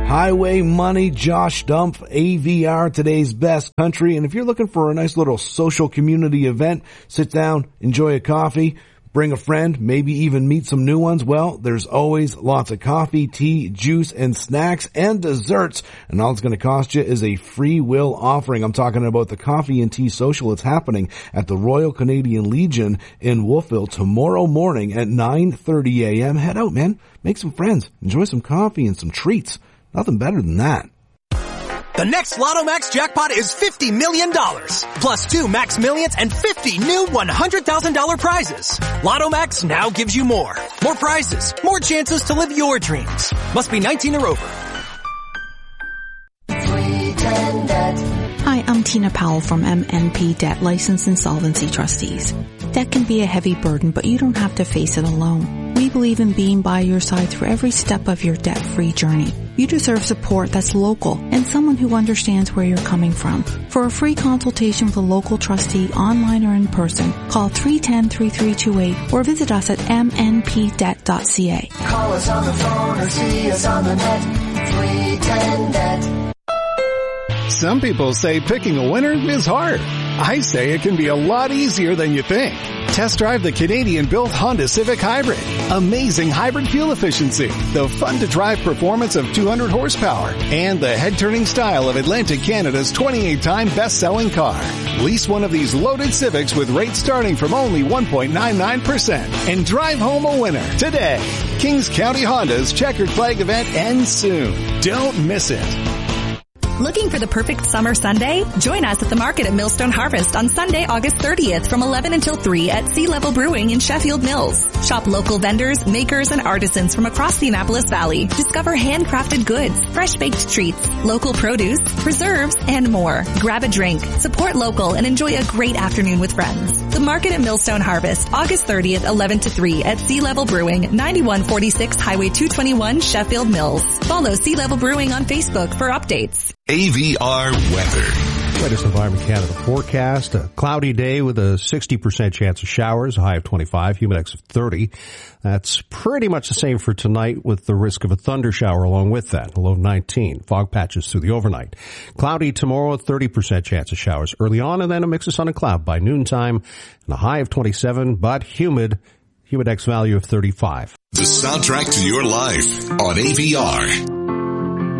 Highway Money, Josh Dump, AVR, today's best country. And if you're looking for a nice little social community event, sit down, enjoy a coffee, bring a friend, maybe even meet some new ones, well, there's always lots of coffee, tea, juice, and snacks and desserts. And all it's going to cost you is a free will offering. I'm talking about the Coffee and Tea Social. It's happening at the Royal Canadian Legion in Wolfville tomorrow morning at 9:30 a.m. Head out, man. Make some friends. Enjoy some coffee and some treats. Nothing better than that. The next Lotto Max jackpot is $50 million. Plus 2 Max Millions and 50 new $100,000 prizes. Lotto Max now gives you more. More prizes. More chances to live your dreams. Must be 19 or over. Hi, I'm Tina Powell from MNP Debt Licensed Insolvency Trustees. Debt can be a heavy burden, but you don't have to face it alone. We believe in being by your side through every step of your debt-free journey. You deserve support that's local and someone who understands where you're coming from. For a free consultation with a local trustee, online or in person, call 310-3328 or visit us at mnpdebt.ca. Call us on the phone or see us on the net. 310-DEBT. Some people say picking a winner is hard. I say it can be a lot easier than you think. Test drive the Canadian-built Honda Civic Hybrid. Amazing hybrid fuel efficiency, the fun-to-drive performance of 200 horsepower, and the head-turning style of Atlantic Canada's 28-time best-selling car. Lease one of these loaded Civics with rates starting from only 1.99% and drive home a winner today. Kings County Honda's Checkered Flag event ends soon. Don't miss it. Looking for the perfect summer Sunday? Join us at the market at Millstone Harvest on Sunday, August 30th from 11 until 3 at Sea Level Brewing in Sheffield Mills. Shop local vendors, makers, and artisans from across the Annapolis Valley. Discover handcrafted goods, fresh-baked treats, local produce, preserves, and more. Grab a drink, support local, and enjoy a great afternoon with friends. The market at Millstone Harvest, August 30th, 11 to 3 at Sea Level Brewing, 9146 Highway 221, Sheffield Mills. Follow Sea Level Brewing on Facebook for updates. AVR weather. Latest Environment Canada forecast. A cloudy day with a 60% chance of showers, a high of 25, humidex of 30. That's pretty much the same for tonight with the risk of a thunder shower along with that, a low of 19. Fog patches through the overnight. Cloudy tomorrow, a 30% chance of showers early on, and then a mix of sun and cloud by noontime, and a high of 27, but humid, humidex value of 35. The soundtrack to your life on AVR.